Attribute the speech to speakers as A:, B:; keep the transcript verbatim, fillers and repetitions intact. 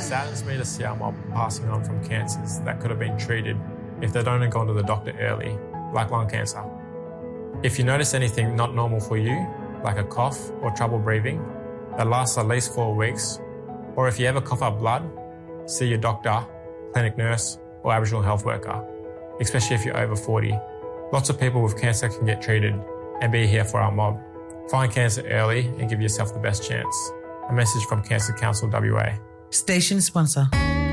A: saddens me to see our mob passing on from cancers that could have been treated if they'd only gone to the doctor early, like lung cancer. If you notice anything not normal for you, like a cough or trouble breathing, that lasts at least four weeks, or if you ever cough up blood, see your doctor, clinic nurse, or Aboriginal health worker, especially if you're over forty. Lots of people with cancer can get treated and be here for our mob. Find cancer early and give yourself the best chance. A message from Cancer Council W A.
B: Station sponsor.